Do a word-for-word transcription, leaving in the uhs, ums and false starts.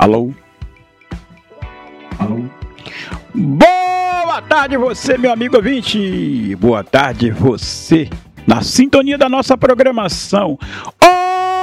Alô? Alô? Boa tarde você, meu amigo ouvinte. Boa tarde você, na sintonia da nossa programação.